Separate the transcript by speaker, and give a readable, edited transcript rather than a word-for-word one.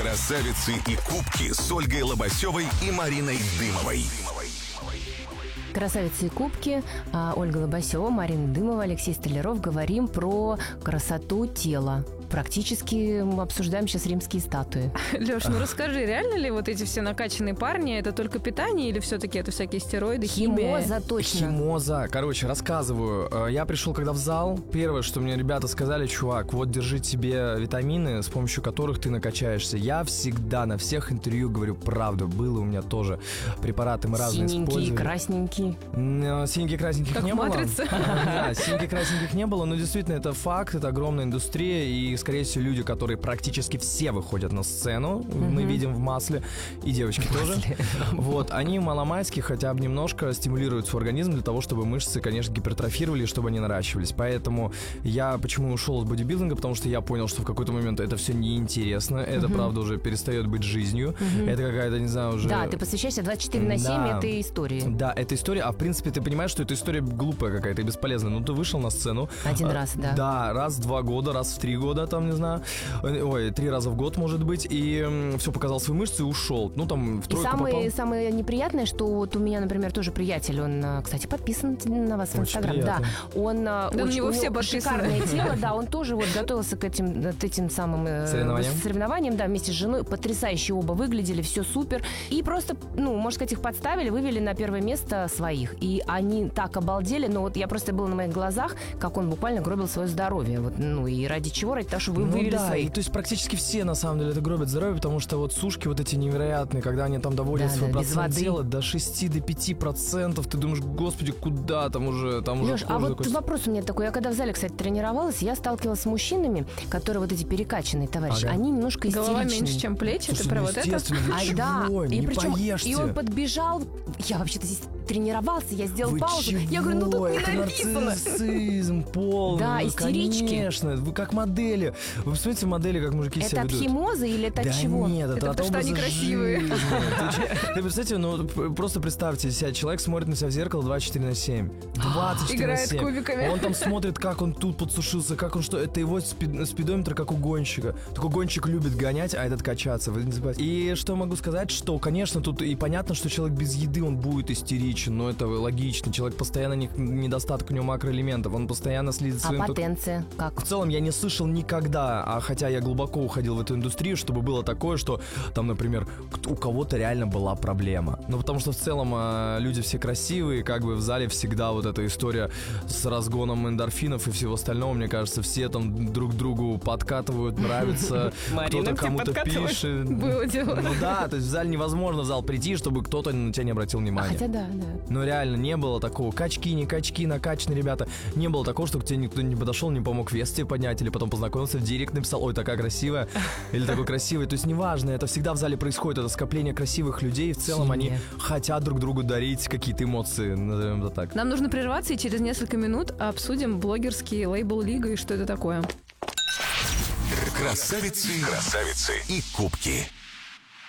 Speaker 1: Красавицы и кубки с Ольгой Лобасевой и Мариной Дымовой.
Speaker 2: Красавицы и кубки. Ольга Лобасева, Марина Дымова, Алексей Столяров. Говорим про красоту тела. Практически мы обсуждаем сейчас римские статуи.
Speaker 3: Леш, ну расскажи, реально ли вот эти все накачанные парни, это только питание или все-таки это всякие стероиды, химия?
Speaker 2: Химоза, точно.
Speaker 4: Химоза. Короче, рассказываю. Я пришел когда в зал. Первое, что мне ребята сказали: чувак, вот держи тебе витамины, с помощью которых ты накачаешься. Я всегда на всех интервью говорю правду. Было у меня тоже препараты, мы разные использовали.
Speaker 2: Синенькие, красненькие.
Speaker 4: Синеньких, красненьких
Speaker 3: Как
Speaker 4: не
Speaker 3: в
Speaker 4: было.
Speaker 3: «Матрице».
Speaker 4: Да, синеньких, красненьких не было, но действительно это факт, это огромная индустрия, и, скорее всего, люди, которые практически все выходят на сцену, мы видим в масле, и девочки тоже. Вот, они маломальски хотя бы немножко стимулируют свой организм для того, чтобы мышцы, конечно, гипертрофировали, чтобы они наращивались. Поэтому я почему ушел из бодибилдинга, потому что я понял, что в какой-то момент это все неинтересно, это, правда, уже перестает быть жизнью, это какая-то, не знаю, уже...
Speaker 2: Да, ты посвящаешься 24/7 этой истории.
Speaker 4: Да, это история, а в принципе ты понимаешь, что эта история глупая какая-то и бесполезная. Ну, ты вышел на сцену.
Speaker 2: Один раз, да.
Speaker 4: Да, раз в 2 года, раз в 3 года, там, не знаю. Ой, 3 раза в год, может быть. И все, показал свои мышцы и ушел. Ну, там, в тройку попал.
Speaker 2: Самое неприятное, что вот у меня, например, тоже приятель, он, кстати, подписан на вас в Инстаграм. Да, он
Speaker 3: на него все подписаны.
Speaker 2: Шикарное тело, да, он тоже вот готовился к этим самым соревнованиям, да, вместе с женой. Потрясающе оба выглядели, все супер. И просто, ну, можно сказать, их подставили, вывели на первое место своих. И они так обалдели, но вот я просто была на моих глазах, как он буквально гробил свое здоровье. Вот, ну, и ради чего? Ради того, что вы вывели своих.
Speaker 4: И, то есть практически все, на самом деле, это гробят здоровье, потому что вот сушки вот эти невероятные, когда они там доводят свой процент тела до 6-5%, ты думаешь, господи, куда там уже...
Speaker 2: Леш, а вот вопрос у меня такой. Я когда в зале, кстати, тренировалась, я сталкивалась с мужчинами, которые вот эти перекачанные товарищи, они немножко истеричные.
Speaker 3: Голова меньше, чем плечи, ты про вот это?
Speaker 2: Да,
Speaker 4: и причем,
Speaker 2: и он подбежал, я вообще-то здесь тренировался, я сделал паузу. Я говорю, ну тут не написано.
Speaker 4: Нарциссизм полный.
Speaker 2: Да, истерички.
Speaker 4: Конечно, вы как модели. Вы посмотрите модели, как мужики себя ведут.
Speaker 2: Это от химозы или это от чего?
Speaker 4: Нет, это
Speaker 3: потому что они красивые.
Speaker 4: Ты представьте, ну просто представьте себя, человек смотрит на себя в зеркало 24/7. 24/7.
Speaker 3: Играет кубиками.
Speaker 4: Он там смотрит, как он тут подсушился, как он что. Это его спидометр, как у гонщика. Такой гонщик любит гонять, а этот качаться. Вы не забывайте. И что могу сказать, что, конечно, тут и понятно, что человек без еды, он будет истеричен, но это логично. Человек постоянно недостаток у него макроэлементов, он постоянно следит за своим...
Speaker 2: А потенция как?
Speaker 4: В целом я не слышал никогда, хотя я глубоко уходил в эту индустрию, чтобы было такое, что там, например, у кого-то реально была проблема. Ну, потому что в целом люди все красивые, как бы в зале всегда вот эта история с разгоном эндорфинов и всего остального, мне кажется, все там друг другу подкатывают, нравится, кто-то кому-то пишет.
Speaker 3: Было дело.
Speaker 4: Ну да, то есть в зале невозможно в зал прийти, чтобы кто-то на тебя не обратил внимания.
Speaker 2: Хотя да.
Speaker 4: Но реально не было такого. Качки, не качки, накачанные ребята. Не было такого, что к тебе никто не подошел, не помог вес тебе поднять, или потом познакомился в директ, написал: ой, такая красивая, или такой красивый. То есть неважно, это всегда в зале происходит, это скопление красивых людей. В целом они хотят друг другу дарить какие-то эмоции, назовем это так.
Speaker 3: Нам нужно прерваться, и через несколько минут обсудим блогерский лейбл Лига и что это такое.
Speaker 1: Красавицы и кубки.